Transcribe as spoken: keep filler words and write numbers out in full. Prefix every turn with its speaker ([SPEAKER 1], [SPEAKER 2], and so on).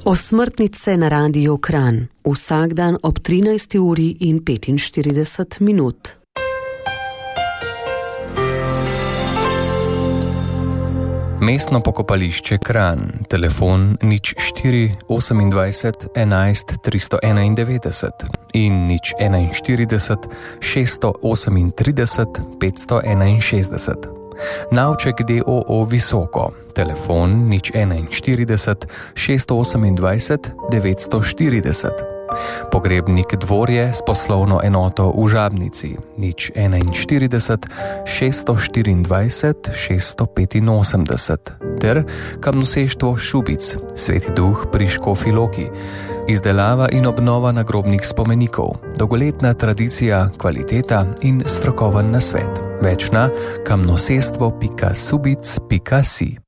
[SPEAKER 1] Osmrtnice na Radiu Kranj. Vsak dan ob trinajsti uri in petinštirideset minut.
[SPEAKER 2] Mestno pokopališče Kranj, telefon nič štiri osemindvajset enajst tristo enaindevetdeset in nič enainštirideset šeststo osemintrideset petsto enainšestdeset. Navček D O O Visoko, telefon nič enainštirideset šeststo osemindvajset devetsto štirideset. Pogrebnik Dvorje s poslovno enoto v Žabnici, nič enainštirideset šeststo štiriindvajset šeststo petinosemdeset, ter Kamnoseštvo Šubic, Sveti Duh pri Škofji Loki. Izdelava in obnova nagrobnih spomenikov, dolgoletna tradicija, kvaliteta in strokoven nasvet. Več na kamnosestvo pika subic pika si.